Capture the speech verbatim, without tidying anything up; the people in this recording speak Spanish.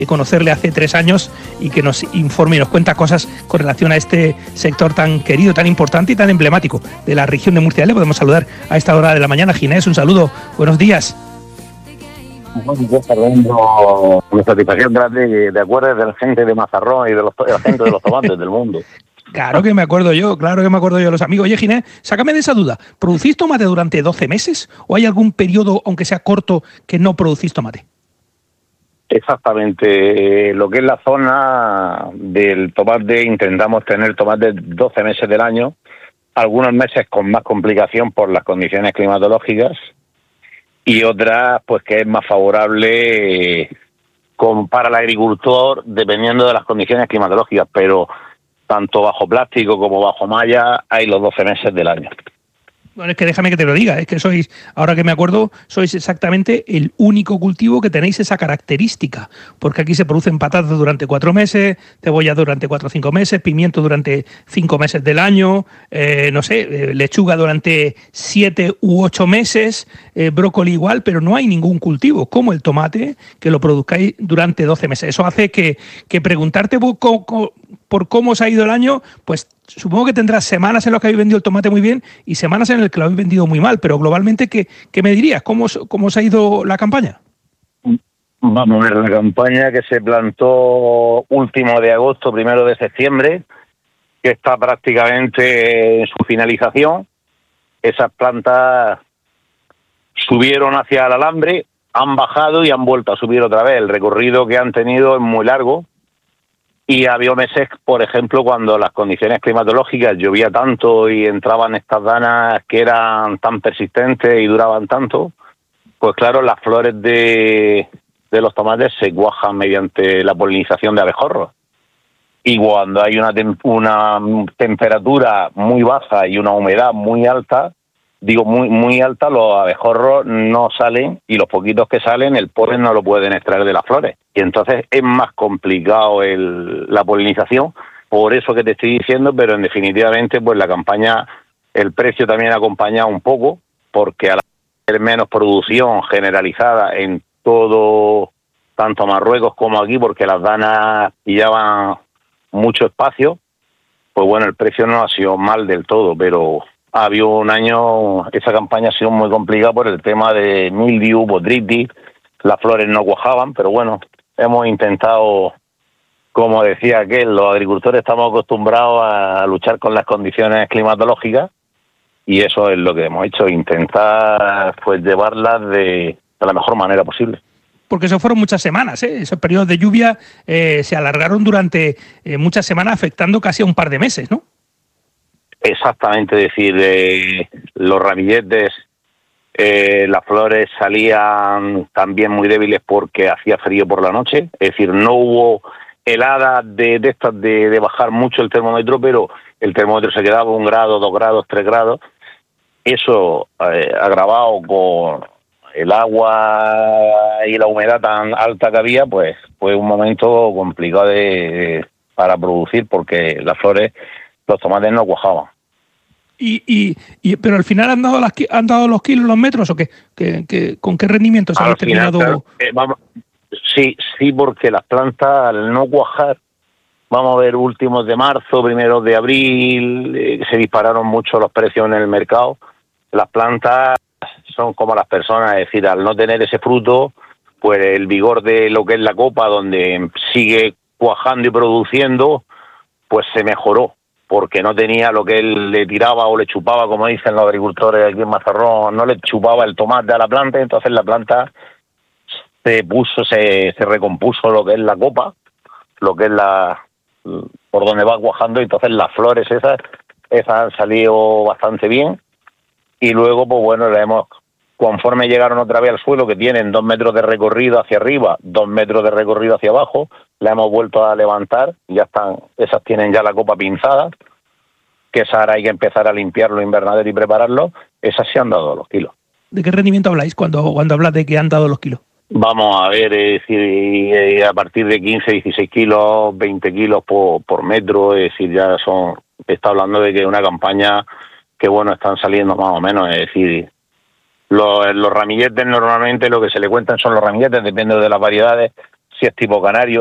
conocerle hace tres años y que nos informe y nos cuenta cosas con relación a este sector tan querido, tan importante y tan emblemático de la región de Murcia. Le podemos saludar a esta hora de la mañana. Ginés, un saludo, buenos días. Buenos días, Fernando. Una satisfacción grande que te acuerdes de la gente de Mazarrón y de, los, de la gente de los tomates del mundo. Claro que me acuerdo yo, claro que me acuerdo yo de los amigos. Oye, Ginés, sácame de esa duda. ¿Producís tomate durante doce meses o hay algún periodo, aunque sea corto, que no producís tomate? Exactamente, lo que es la zona del tomate, intentamos tener tomate doce meses del año, algunos meses con más complicación por las condiciones climatológicas y otras pues que es más favorable eh, con, para el agricultor dependiendo de las condiciones climatológicas, pero tanto bajo plástico como bajo malla hay los doce meses del año. Bueno, es que déjame que te lo diga, es que sois, ahora que me acuerdo, sois exactamente el único cultivo que tenéis esa característica, porque aquí se producen patatas durante cuatro meses, cebolla durante cuatro o cinco meses, pimiento durante cinco meses del año, eh, no sé, eh, lechuga durante siete u ocho meses, eh, brócoli igual, pero no hay ningún cultivo como el tomate que lo produzcáis durante doce meses. Eso hace que, que preguntarte por, por cómo os ha ido el año, pues supongo que tendrás semanas en las que habéis vendido el tomate muy bien y semanas en las que lo habéis vendido muy mal, pero globalmente, ¿qué, qué me dirías? ¿Cómo, ¿Cómo os ha ido la campaña? Vamos a ver, la campaña que se plantó último de agosto, primero de septiembre, que está prácticamente en su finalización. Esas plantas subieron hacia el alambre, han bajado y han vuelto a subir otra vez. El recorrido que han tenido es muy largo. Y había meses, por ejemplo, cuando las condiciones climatológicas llovía tanto y entraban estas danas que eran tan persistentes y duraban tanto, pues claro, las flores de, de los tomates se cuajan mediante la polinización de abejorros. Y cuando hay una, tem- una temperatura muy baja y una humedad muy alta, digo muy muy alta, los abejorros no salen y los poquitos que salen, el polen no lo pueden extraer de las flores. Y entonces es más complicado el, la polinización, por eso que te estoy diciendo, pero en definitivamente pues la campaña, el precio también ha acompañado un poco, porque al haber menos producción generalizada en todo, tanto Marruecos como aquí, porque las danas pillaban mucho espacio, pues bueno, el precio no ha sido mal del todo, pero ha habido un año, esa campaña ha sido muy complicada por el tema de mildiu, botrytis, las flores no cuajaban, pero bueno, hemos intentado, como decía aquel, los agricultores estamos acostumbrados a luchar con las condiciones climatológicas y eso es lo que hemos hecho, intentar pues llevarlas de, de la mejor manera posible. Porque eso fueron muchas semanas, ¿eh? Esos periodos de lluvia eh, se alargaron durante eh, muchas semanas, afectando casi a un par de meses, ¿no? Exactamente, es decir, eh, los ramilletes, eh, las flores salían también muy débiles porque hacía frío por la noche, es decir, no hubo heladas de, de estas de, de bajar mucho el termómetro, pero el termómetro se quedaba un grado, dos grados, tres grados, eso eh, agravado con el agua y la humedad tan alta que había, pues fue un momento complicado de, de, para producir porque las flores, los tomates no cuajaban. Y, y, y pero al final han dado las han dado los kilos, los metros, o qué, ¿Qué, qué, con qué rendimientos habéis terminado. Claro, eh, vamos, sí, sí, porque las plantas al no cuajar, vamos a ver últimos de marzo, primeros de abril, eh, se dispararon mucho los precios en el mercado. Las plantas son como las personas, es decir, al no tener ese fruto, pues el vigor de lo que es la copa, donde sigue cuajando y produciendo, pues se mejoró, porque no tenía lo que él le tiraba o le chupaba, como dicen los agricultores aquí en Mazarrón, no le chupaba el tomate a la planta, entonces la planta se puso, se, se recompuso lo que es la copa, lo que es la por donde va cuajando, y entonces las flores esas, esas han salido bastante bien, y luego, pues bueno, le hemos, conforme llegaron otra vez al suelo, que tienen dos metros de recorrido hacia arriba, dos metros de recorrido hacia abajo, la hemos vuelto a levantar, ya están, esas tienen ya la copa pinzada, que esa ahora hay que empezar a limpiarlo, invernadero y prepararlo, esas se han dado los kilos. ¿De qué rendimiento habláis cuando, cuando hablas de que han dado los kilos? Vamos a ver, es decir, a partir de quince, dieciséis kilos, veinte kilos por, por metro, es decir, ya son, está hablando de que una campaña que, bueno, están saliendo más o menos, es decir, los, los ramilletes normalmente lo que se le cuentan son los ramilletes, depende de las variedades, si es tipo canario,